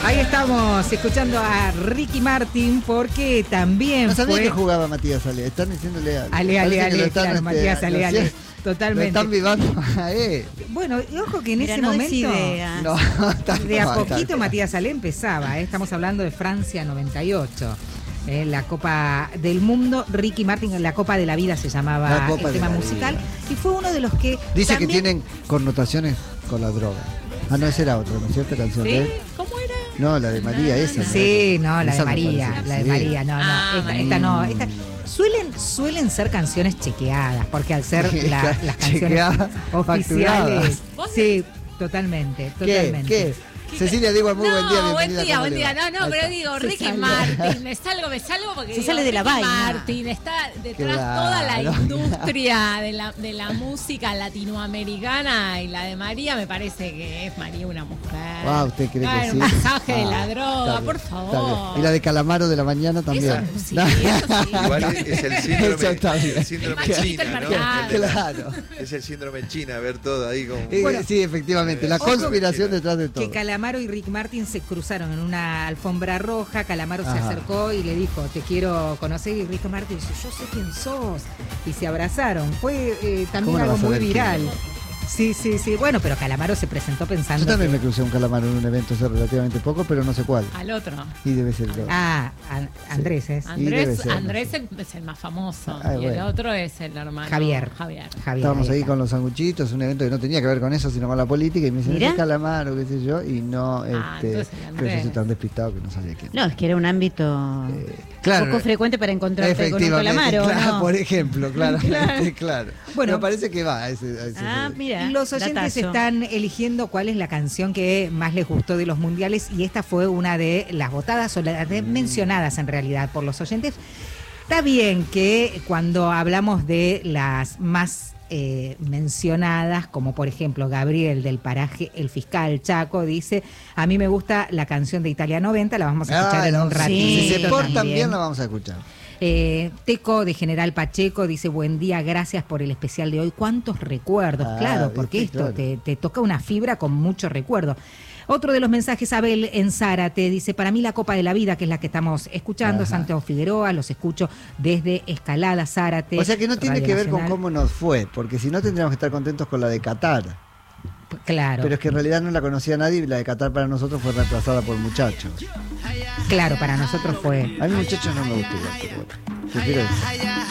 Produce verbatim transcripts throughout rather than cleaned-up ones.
Ahí estamos escuchando a Ricky Martin porque también No sabía fue... que jugaba Matías Ale. Están diciéndole Ale. Ale, Ale, Parece que Ale, lo están, claro, este, Matías Ale, lo Ale. hacen- Totalmente. Lo están vivando a él. Bueno, y ojo que en Mira, ese no momento... decide, ah. No, tal De a cual, tal poquito cual. Matías Ale empezaba, ¿eh? Estamos hablando de Francia noventa y ocho. Eh, la Copa del Mundo, Ricky Martin, la Copa de la Vida se La llamaba Copa el de tema la musical, Vida. y fue uno de los que Dice también- que tienen connotaciones con la droga. Ah, no, esa era otra, ¿no es cierto? Canción de ¿Sí? él. ¿Cómo era? No, la de María, esa. Sí, no, la Esa de me María, parece que la de sí. María, no, no, Ah, esta, María. esta no, esta, suelen, suelen ser canciones chequeadas, porque al ser la- las canciones Chequeadas, oficiales, facturadas. sí, totalmente, ¿Qué? totalmente. ¿Qué? Cecilia, digo, muy no, buen día, buen bienvenida. día, ¿cómo buen le día. va? No, no, Ahí pero está. digo, Se Ricky sale. Martin, me salgo, me salgo porque Se digo, sale de la Ricky vaina. Martin está detrás Claro. toda la industria de la, de la música latinoamericana y la de María me parece que es María una mujer. Ah, ¿usted cree Ah, que el sí? masaje de Ah, la está droga, bien, por está favor. bien. Y la de Calamaro de la mañana también. Eso sí, eso sí. Igual es el Eso síndrome, está bien. el síndrome Más chiquito China, el ¿no? mercado. El de la- Claro. Es el síndrome China, ver todo ahí como... Eh, Bueno, sí, efectivamente, la ojo, conspiración China. detrás de todo. Que Calamaro y Ricky Martin se cruzaron en una alfombra roja, Calamaro se Ajá. acercó y le dijo, te quiero conocer, y Ricky Martin dice, yo sé quién sos, y se abrazaron. Fue eh, ¿Cómo también no algo vas a muy ver quién viral. es? Sí, sí, sí. Bueno, pero Calamaro se presentó pensando Yo también que- me crucé un calamaro en un evento hace relativamente poco, pero no sé cuál. Al otro. Y debe ser yo. Ah, An- Andrés es. Y debe Andrés, ser, Andrés no sé. es el más famoso Ah, y el bueno. otro es el hermano Javier. Javier. Javier. Estábamos ahí está. con los sanguchitos, un evento que no tenía que ver con eso, sino con la política, y me dicen, Mirá. es calamaro, qué sé yo, y no, Ah, este, entonces el pero yo Andrés. soy tan despistado que no sabía quién. No, es que era un ámbito Eh, claro, poco frecuente para encontrarte con un efectivamente, calamaro, claro, ¿no? por ejemplo, claramente, claro. Bueno. Me parece que va a ese, a ese- Ah, mira. Los oyentes datazo. están eligiendo cuál es la canción que más les gustó de los mundiales y esta fue una de las votadas o las de- mencionadas en realidad por los oyentes. Está bien que cuando hablamos de las más eh, mencionadas, como por ejemplo Gabriel del paraje El Fiscal Chaco, dice, a mí me gusta la canción de Italia noventa, la vamos a escuchar Ah, en no, un sí, ratito. si se portan también. bien la vamos a escuchar. Eh, Teco de General Pacheco dice, buen día, gracias por el especial de hoy. ¿Cuántos recuerdos? Ah, claro, porque viste, esto claro. te, te toca una fibra con mucho recuerdo. Otro de los mensajes, Abel en Zárate, dice, para mí la Copa de la Vida, que es la que estamos escuchando, Ajá. Santiago Figueroa, los escucho desde Escalada, Zárate. O sea que no tiene Radio que ver Nacional. con cómo nos fue, porque si no tendríamos que estar contentos con la de Qatar. Claro, Pero es que en realidad no la conocía nadie y la de Qatar para nosotros fue reemplazada por Muchachos. claro, para nosotros fue... A mí Muchachos no me gustó igual, pero bueno. Prefiero esa.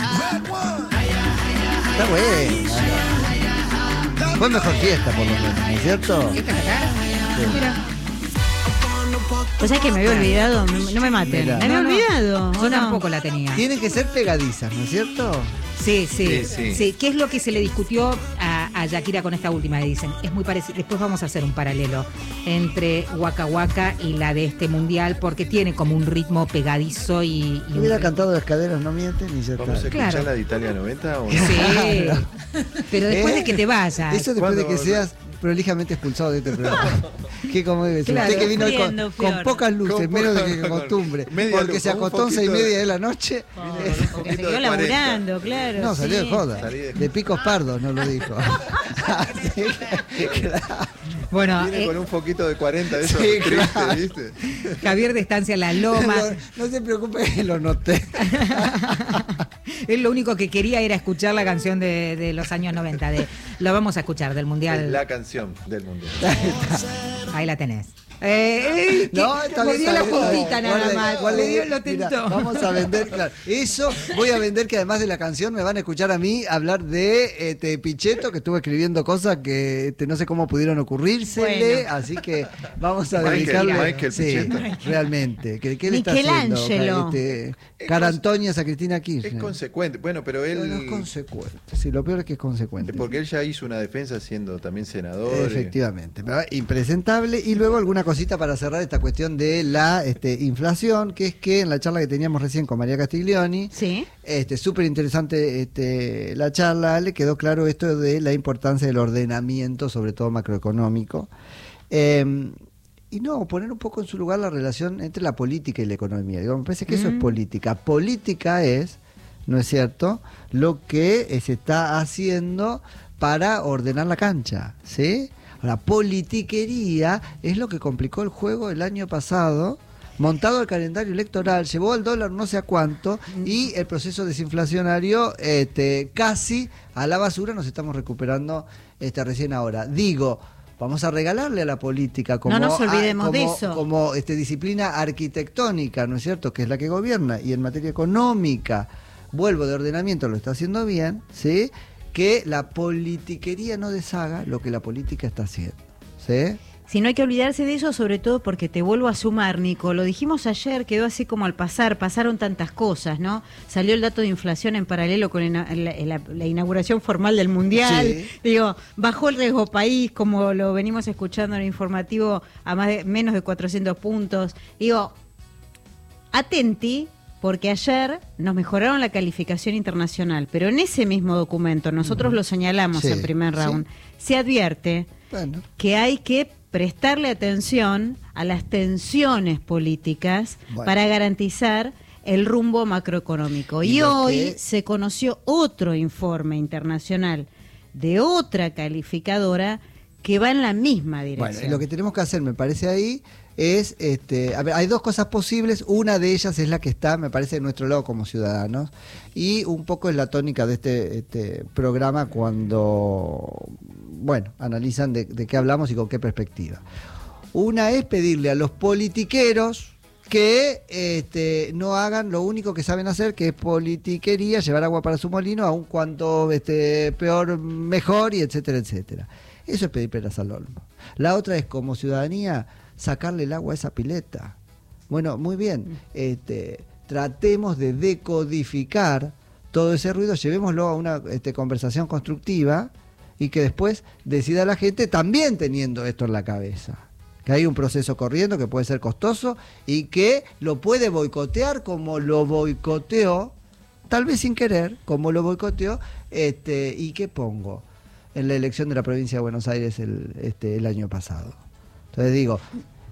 Está buena. ¿no? Fue mejor fiesta por lo menos, ¿no es cierto? ¿Esta Qatar? Mira. Pues es que me había olvidado, me- no me maten. Mirá. Me había No, no, olvidado. Yo ¿o no? tampoco la tenía. Tienen que ser pegadizas, ¿no es cierto? Sí, sí, Sí, sí, sí. ¿Qué es lo que se le discutió a, a Shakira con esta última? Le dicen, es muy parecido. Después vamos a hacer un paralelo entre Waka Waka y la de este mundial, porque tiene como un ritmo pegadizo y. y un Hubiera ritmo- cantado Las Caderas No Mienten y ya ¿Vamos a está. escuchar Claro. la de Italia noventa o no? Sí. Pero después ¿Eh? de que te vayas. Eso después de que ¿Cuándo? seas prolijamente expulsado de este programa. Que como debe ser. Claro. Usted que vino hoy con, Sufriendo, con peor. pocas luces, Con menos de poca- que costumbre. media Porque luz, se con un acostó a seis y poquito de- media de la noche. Un poquito Siguió de laburando, claro. No, salió sí. de joda. Salí de- De picos pardos, no lo dijo. Así que, claro. Bueno, Viene eh, con un poquito de cuarenta de esos Sí, tristes, claro. ¿viste? Javier de Estancia La Loma. No, no se preocupe, que lo noté. Él lo único que quería era escuchar la canción de, de los años noventa. De, lo vamos a escuchar del Es mundial. la canción del mundial. Ahí la tenés. Eh, eh, No, que está bien, mordió está la bien, está puntita bien. nada Guarde, más. guarde, Le dio- lo mira, tentó. vamos a vender, claro. Eso voy a vender, que además de la canción me van a escuchar a mí hablar de este Pichetto, que estuve escribiendo cosas que este, no sé cómo pudieron ocurrírsele, Bueno. así que vamos a Michael, dedicarle. Michael sí, Pichetto. realmente. ¿Qué, qué le está haciendo? Michelangelo. Este, Es Carantoñas a Cristina Es Kirchner. consecuente. Bueno, pero él... No, no es consecuente. Sí, lo peor es que es consecuente. Porque él ya hizo una defensa siendo también senador. Efectivamente, pero impresentable. Y luego alguna cosita para cerrar esta cuestión de la este, inflación, que es que en la charla que teníamos recién con María Castiglioni, Sí. este, súper interesante este, la charla, le quedó claro esto de la importancia del ordenamiento, sobre todo macroeconómico. Eh, y no, poner un poco en su lugar la relación entre la política y la economía. Digo, me parece que eso es política. Política es, ¿no es cierto?, lo que eh, se está haciendo para ordenar la cancha, ¿sí? Ahora, politiquería es lo que complicó el juego el año pasado, montado el calendario electoral, llevó al dólar no sé a cuánto, y el proceso desinflacionario este, casi a la basura. Nos estamos recuperando este, recién ahora. Digo, vamos a regalarle a la política como, no nos olvidemos a, como, de eso. como este, disciplina arquitectónica, ¿no es cierto?, que es la que gobierna, y en materia económica, vuelvo de ordenamiento, lo está haciendo bien, ¿sí?, que la politiquería no deshaga lo que la política está haciendo, ¿sí? Si no hay que olvidarse de eso, sobre todo porque te vuelvo a sumar, Nico, lo dijimos ayer, quedó así como al pasar, pasaron tantas cosas, ¿no? Salió el dato de inflación en paralelo con la, la, la inauguración formal del Mundial, sí. Digo, bajó el riesgo país, como lo venimos escuchando en el informativo, a más de, menos de cuatrocientos puntos. Digo, atenti, porque ayer nos mejoraron la calificación internacional, pero en ese mismo documento, nosotros uh-huh. lo señalamos sí, en primer round, sí. se advierte bueno. que hay que prestarle atención a las tensiones políticas bueno. para garantizar el rumbo macroeconómico. Y, y hoy que... se conoció otro informe internacional de otra calificadora que va en la misma dirección. Bueno, y lo que tenemos que hacer, me parece ahí, es, este, a ver, hay dos cosas posibles. Una de ellas es la que está, me parece, de nuestro lado como ciudadanos, y un poco es la tónica de este, este programa cuando, bueno, analizan de, de qué hablamos y con qué perspectiva. Una es pedirle a los politiqueros que este, no hagan lo único que saben hacer, que es politiquería, llevar agua para su molino, aun cuanto este, peor, mejor, y etcétera, etcétera. Eso es pedir peras al olmo. La otra es, como ciudadanía, sacarle el agua a esa pileta. Bueno, muy bien, este, tratemos de decodificar todo ese ruido, llevémoslo a una este, conversación constructiva, y que después decida la gente también teniendo esto en la cabeza. Que hay un proceso corriendo que puede ser costoso y que lo puede boicotear como lo boicoteó, tal vez sin querer, como lo boicoteó, este, ¿y qué pongo? En la elección de la provincia de Buenos Aires el, este, el año pasado. Entonces digo,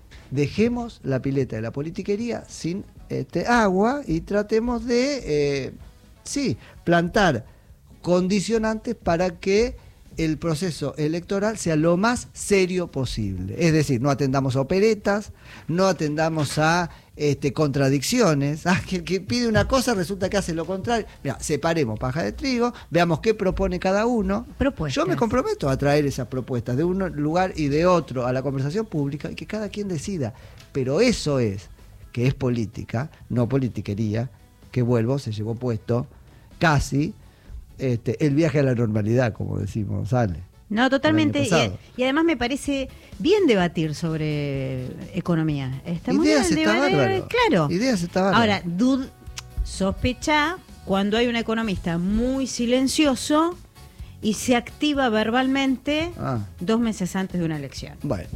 dejemos la pileta de la politiquería sin este, agua y tratemos de, eh, sí, plantar condicionantes para que el proceso electoral sea lo más serio posible. Es decir, no atendamos a operetas, no atendamos a este, contradicciones. Ah, que el que pide una cosa resulta que hace lo contrario. Mira, separemos paja de trigo, veamos qué propone cada uno. Propuestas. Yo me comprometo a traer esas propuestas de un lugar y de otro a la conversación pública y que cada quien decida. Pero eso es, que es política, no politiquería, que vuelvo, se llevó puesto casi Este, el viaje a la normalidad, como decimos, sale. No, totalmente. Y, y además me parece bien debatir sobre economía. Está muy Ideas bien, está deba- bárbaro. Claro. Ideas está bárbaro. Ahora, dud, sospecha cuando hay un economista muy silencioso y se activa verbalmente ah. dos meses antes de una elección. Bueno.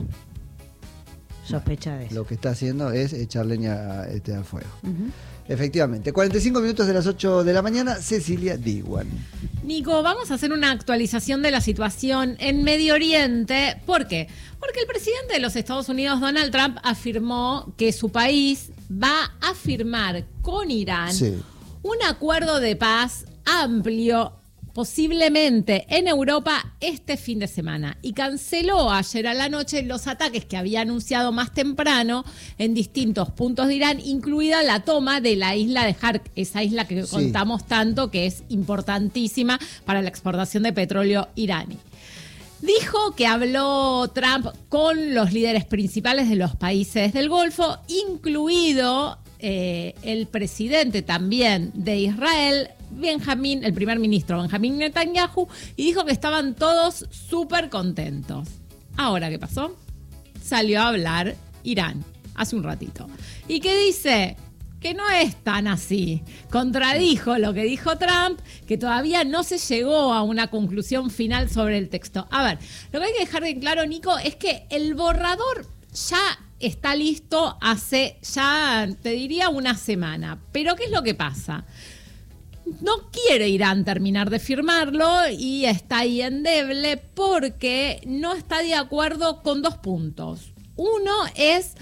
Sospecha de eso. Lo que está haciendo es echar leña este, al fuego. Uh-huh. Efectivamente, cuarenta y cinco minutos de las ocho de la mañana, Cecilia Diwan. Nico, vamos a hacer una actualización de la situación en Medio Oriente. ¿Por qué? Porque el presidente de los Estados Unidos, Donald Trump, afirmó que su país va a firmar con Irán sí. un acuerdo de paz amplio, posiblemente en Europa este fin de semana, y canceló ayer a la noche los ataques que había anunciado más temprano en distintos puntos de Irán, incluida la toma de la isla de Hark, esa isla que sí. contamos tanto que es importantísima para la exportación de petróleo iraní. Dijo que habló Trump con los líderes principales de los países del Golfo, incluido eh, el presidente también de Israel, Benjamín, el primer ministro Benjamín Netanyahu, y dijo que estaban todos súper contentos. Ahora, ¿qué pasó? Salió a hablar Irán hace un ratito. ¿Y qué dice? Que no es tan así. Contradijo lo que dijo Trump, que todavía no se llegó a una conclusión final sobre el texto. A ver, lo que hay que dejar de claro, Nico, es que el borrador ya está listo hace, ya te diría, una semana. Pero ¿qué es lo que pasa? No quiere Irán terminar de firmarlo y está ahí endeble porque no está de acuerdo con dos puntos. Uno es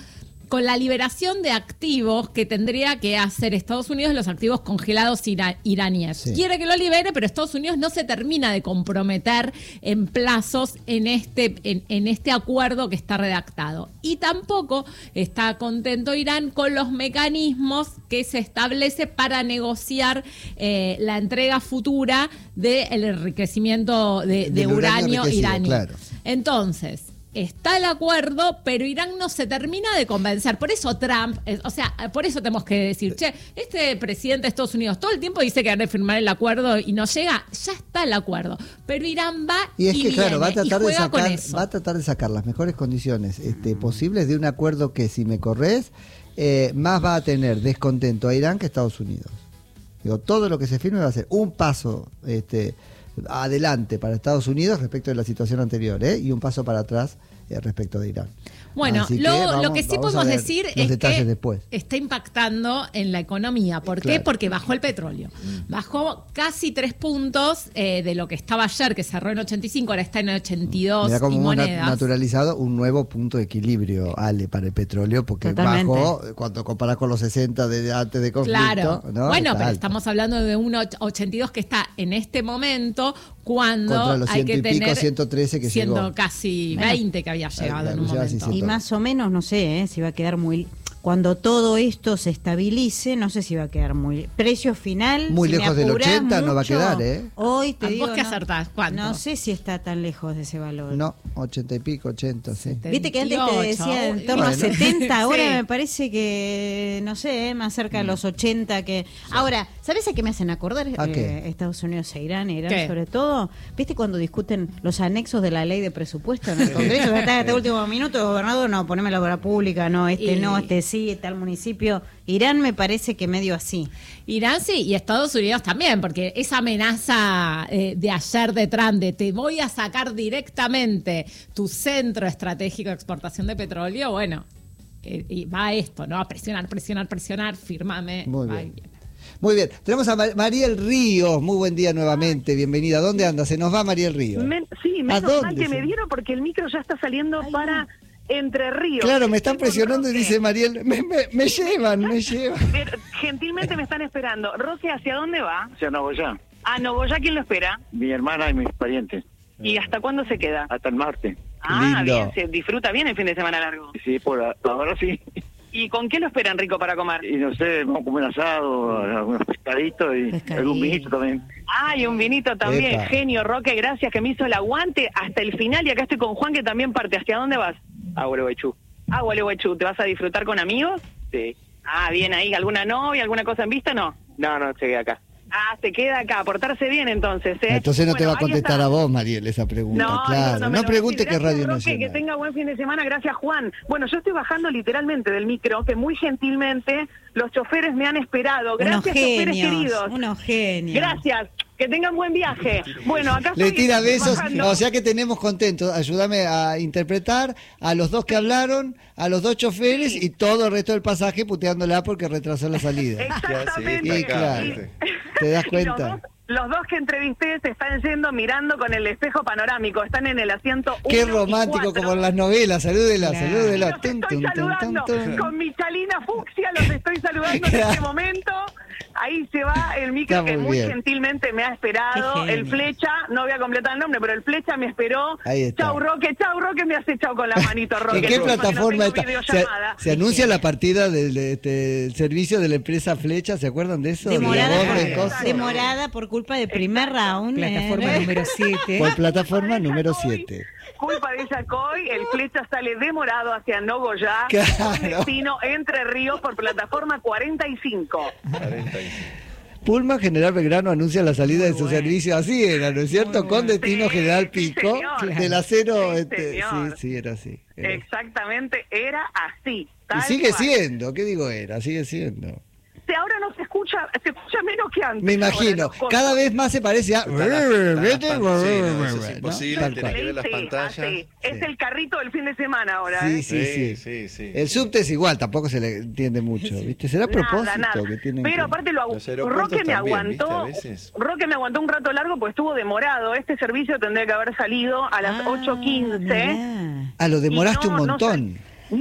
con la liberación de activos que tendría que hacer Estados Unidos, los activos congelados ira- iraníes. Sí. Quiere que lo libere, pero Estados Unidos no se termina de comprometer en plazos en este, en, en este acuerdo que está redactado. Y tampoco está contento Irán con los mecanismos que se establece para negociar eh, la entrega futura del enriquecimiento de, de Del uranio uranio enriquecido, iraní. claro. Entonces, está el acuerdo, pero Irán no se termina de convencer. Por eso Trump, eh, o sea, por eso tenemos que decir, che, este presidente de Estados Unidos todo el tiempo dice que van a firmar el acuerdo y no llega, ya está el acuerdo. Pero Irán va y, Y es que viene, claro, va a y tratar de juega con sacar, eso. va a tratar de sacar las mejores condiciones este, posibles de un acuerdo que, si me corres, eh, más va a tener descontento a Irán que a Estados Unidos. Digo, todo lo que se firme va a ser un paso este, adelante para Estados Unidos respecto de la situación anterior, ¿eh? Y un paso para atrás eh, respecto de Irán. Bueno, Así que lo, vamos- lo que sí vamos a podemos ver decir los es detalles que después. está impactando en la economía. ¿Por qué? Claro. Porque bajó el petróleo. Bajó casi tres puntos eh, de lo que estaba ayer, que cerró en ochenta y cinco, ahora está en ochenta y dos Mira cómo y hemos nat- monedas. naturalizado un nuevo punto de equilibrio, Ale, para el petróleo, porque Totalmente. bajó, eh, cuando comparás con los sesenta de antes de conflicto. Claro. ¿no? Bueno, Está pero alto. estamos hablando de un och- ochenta y dos que está en este momento cuando Contra los hay ciento que y pico, tener ciento trece que siendo llegó. casi Bueno. veinte que había llegado Ah, en un ya, sí, momento. sí. Y más o menos, no sé, ¿eh? si va a quedar muy... Cuando todo esto se estabilice, no sé si va a quedar muy... Precio final... Muy si me lejos del apurás ochenta no va a mucho, quedar, ¿eh? Hoy te ¿Vos digo... qué no- acertás? ¿Cuánto? No sé si está tan lejos de ese valor. No, ochenta y pico, ochenta, sí. Viste que antes te decía en torno a Bueno. setenta, ahora Sí. me parece que, no sé, eh, más cerca de los ochenta que... Ahora, ¿sabes a qué me hacen acordar? ¿A eh, qué? Estados Unidos e Irán, Irán ¿Qué? sobre todo. ¿Viste cuando discuten los anexos de la ley de presupuesto en el Congreso? Hasta este último minuto, gobernador, no, poneme la obra pública, no, este Y- no, este sí, tal municipio. Irán me parece que medio así. Irán sí, y Estados Unidos también, porque esa amenaza eh, de ayer de Trump de te voy a sacar directamente tu centro estratégico de exportación de petróleo, bueno, eh, y va a esto, ¿no? A presionar, presionar, presionar, firmame. Muy va bien. y viene. Muy bien, tenemos a Ma- Mariel Ríos, muy buen día nuevamente, bienvenida. ¿Dónde anda? Se nos va Mariel Ríos. Men- sí, ¿A menos dónde mal que se- me dieron porque el micro ya está saliendo para Entre Ríos. Claro, me están Estoy con presionando y Roque. dice Mariel, me, me- me llevan, me llevan. Pero, gentilmente me están esperando. Roque, ¿hacia dónde va? Hacia Nogoyá, A Nogoyá, ¿quién lo espera? mi hermana y mis parientes, ¿Y hasta cuándo se queda? hasta el martes. Ah, lindo. bien, se disfruta bien el fin de semana largo. Sí, por a- ahora sí. ¿Y con qué lo esperan, Rico, para comer? Y no sé, vamos a comer asado, algunos pescaditos y Pescadito. algún vinito también. Ah, y un vinito también. Epa. Genio, Roque, gracias que me hizo el aguante hasta el final. Y acá estoy con Juan, que también parte. ¿Hacia dónde vas? A Gualeguaychú. Ah, Gualeguaychú. ¿Te vas a disfrutar con amigos? Sí. Ah, bien ahí. ¿Alguna novia, alguna cosa en vista? No. No, no, llegué acá. Ah, se queda acá. Portarse bien, entonces, ¿eh? Entonces no te Bueno, va a ahí contestar está. a vos, Mariel, esa pregunta, No, claro. no, No, me lo pregunte decís. qué Gracias, radio Roque, nacional. que tenga buen fin de semana. Gracias, Juan. Bueno, yo estoy bajando literalmente del micro, que muy gentilmente los choferes me han esperado. Unos Gracias, choferes genios, queridos. unos genios. Gracias. Que tengan buen viaje. Bueno, acá Le estoy tira besos, bajando. o sea que tenemos contentos. Ayúdame a interpretar a los dos que hablaron, a los dos choferes Sí. y todo el resto del pasaje puteándola porque retrasó la salida. Exactamente. Y claro, Y- ¿te das y cuenta? Los dos, los dos que entrevisté se están yendo mirando con el espejo panorámico. Están en el asiento Qué uno y romántico, cuatro. como en las novelas. Salúdela, Claro. salúdela. Los Tum, estoy tum, tum, tum, saludando tum. con mi chalina fucsia, los estoy saludando en este momento. Ahí se va el micro Está que muy muy bien. gentilmente me ha esperado. Qué genio. El Flecha, no voy a completar el nombre, pero el Flecha me esperó. Ahí está. Chau, Roque, chau, Roque, me has echado con la manito, Roque. ¿En qué Encima que no plataforma tengo está? Se, videollamada. se anuncia la partida del de- este, el servicio de la empresa Flecha, ¿se acuerdan de eso? De la Demorada, voz por, de coso. demorada por culpa de primer round. Plataforma eh. número siete. Por plataforma Culpa de número Yacoy, siete. Culpa de Yacoy, el Flecha sale demorado hacia Nogoyá, Claro. con destino Entre Ríos por plataforma cuarenta y cinco. cuarenta y cinco. Pullman General Belgrano anuncia la salida de su bueno. servicio, así era, ¿no es cierto? Con destino Sí, General sí, Pico, señor. del acero, Sí, este, sí, señor. sí, era así. era. Exactamente, era así. Y tal sigue cual. siendo, ¿qué digo era? Sigue siendo. Se- Ahora no se escucha, se escucha menos que antes. Me ahora imagino, los cosas. cada vez más se parece a... Están las- están las ¿Viste? pan- sí, no, eso es ¿no? imposible, Tal tenés cual. que ver las Sí, pantallas. así. Es Sí. el carrito del fin de semana ahora, Sí, ¿eh? sí, sí. Sí, sí, sí. El subte es igual, tampoco se le entiende mucho, ¿viste? Será a propósito Nada, nada. que tienen Pero que- aparte lo agu- Los aeropuertos Roque me también, aguantó. ¿viste? A veces. Roque me aguantó un rato largo porque estuvo demorado. Este servicio tendría que haber salido a las Ah, ocho quince. mirá. Ah, lo demoraste Y no, un no montón. sal- No, no,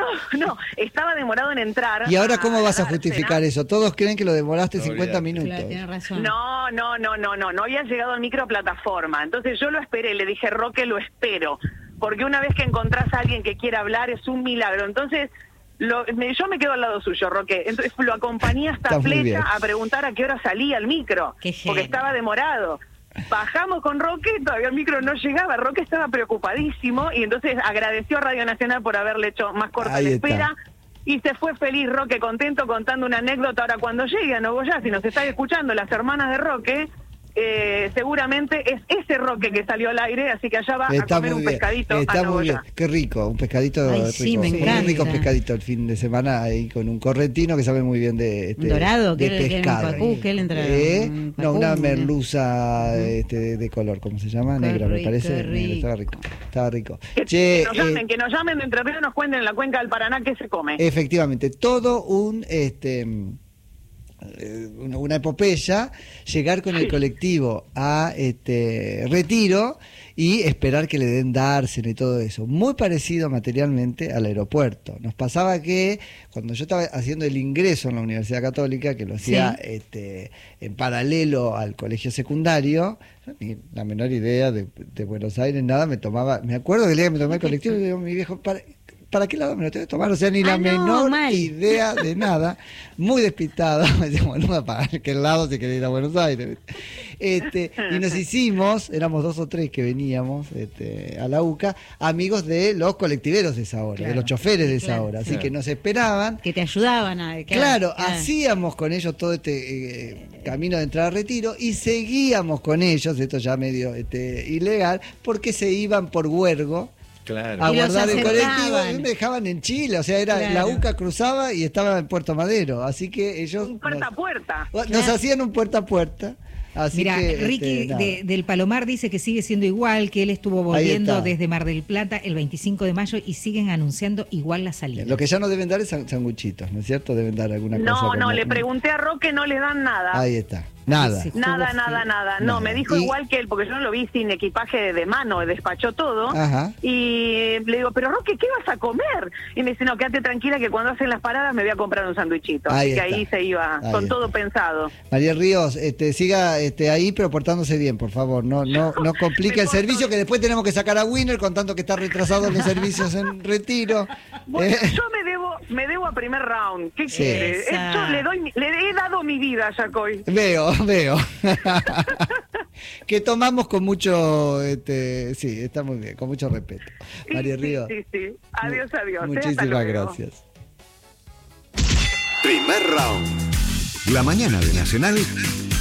no, no, estaba demorado en entrar. ¿Y ahora cómo vas a dársela. justificar eso? Todos creen que lo demoraste No, cincuenta olvídate. minutos. Claro, tienes razón. No, no, no, no, no, no había llegado al micro plataforma. Entonces yo lo esperé, le dije, Roque, lo espero. Porque una vez que encontrás a alguien que quiera hablar es un milagro. Entonces, lo, me, yo me quedo al lado suyo, Roque. Entonces lo acompañé hasta Está muy bien. Flecha a preguntar a qué hora salía el micro. Qué genio. Porque estaba demorado. Bajamos con Roque, todavía el micro no llegaba. Roque estaba preocupadísimo y entonces agradeció a Radio Nacional por haberle hecho más corta Ahí la está. espera. Y se fue feliz, Roque, contento, contando una anécdota. Ahora, cuando llegue a Nogoyá, si nos están escuchando las hermanas de Roque, eh, seguramente es ese Roque que salió al aire, así que allá va Está a comer muy un bien, pescadito está a muy bien. Nogoyá. Qué rico, un pescadito Ay, rico. sí, me Muy encanta. rico pescadito el fin de semana ahí con un correntino que sabe muy bien de, este, Un dorado, de que era- que era un pescado. pacú, que él entra- ¿Eh? un No, una pacú, merluza este, de, de color, ¿cómo se llama? Qué Negra, me rico, parece. qué Negra, estaba rico. Estaba rico. Que, Che, que nos llamen, eh, que nos llamen de Entre Ríos, nos cuenten en la cuenca del Paraná qué se come. efectivamente, todo un este eh, una una epopeya, llegar con el colectivo a este Retiro y esperar que le den dársena y todo eso. Muy parecido materialmente al aeropuerto. Nos pasaba que cuando yo estaba haciendo el ingreso en la Universidad Católica, que lo hacía Sí. este, en paralelo al colegio secundario, ni la menor idea de, de Buenos Aires, nada, me tomaba, me acuerdo que el día que me tomé el colectivo, le digo a mi viejo, para, ¿para qué lado me lo tengo que tomar? O sea, ni la Ah, no, menor mal. idea de nada, muy despistado, me decía, bueno, ¿para qué lado si querés ir a Buenos Aires? Este, y nos hicimos, éramos dos o tres que veníamos este, a la U C A, amigos de los colectiveros de esa hora, de Claro. los choferes de esa Claro, hora, así claro. que nos esperaban. Que te ayudaban a... Claro, hacíamos con ellos todo este eh, camino de entrada a Retiro y seguíamos con ellos, esto ya medio este, ilegal, porque se iban por Huergo Claro. a Y los guardar el acercaban. colectivo y me dejaban en Chile, o sea, era Claro. la U C A cruzaba y estaba en Puerto Madero, así que ellos Un puerta a nos, puerta. nos hacían un puerta a puerta. Así Mira, que, Ricky este, nada. de- del Palomar dice que sigue siendo igual, que él estuvo Ahí volviendo está. desde Mar del Plata el veinticinco de mayo y siguen anunciando igual la salida. Lo que ya no deben dar es san- sanguchitos, ¿no es cierto? Deben dar alguna cosa. No, como- no, le pregunté a Roque, no le dan nada. Ahí está. Nada. Sí, sí. Nada, Jugo nada, frío. nada. No, Nada. me dijo Y- igual que él, porque yo no lo vi sin equipaje de mano, despachó todo. Ajá. Y le digo, pero Roque, ¿qué vas a comer? Y me dice, no, quédate tranquila que cuando hacen las paradas me voy a comprar un sándwichito. Ahí Así que está. ahí se iba, Ahí con está. todo pensado. María Ríos, este, siga este, ahí, pero portándose bien, por favor. No, no, no complique Me el porto servicio, bien. que después tenemos que sacar a Winner con tanto que está retrasado en los servicios en Retiro. Bueno, Eh, yo me debo, me debo a primer round. ¿Qué Sí. quiere? Eh, Esa. Yo le doy, mi- le he dado mi vida a Yacoy. Veo, veo. Que tomamos con mucho, este, sí, está muy bien, con mucho respeto. María Sí, Ríos. Sí, sí, sí. Adiós, adiós. eh, hasta Muchísimas luego. gracias. Primer round. La mañana de Nacional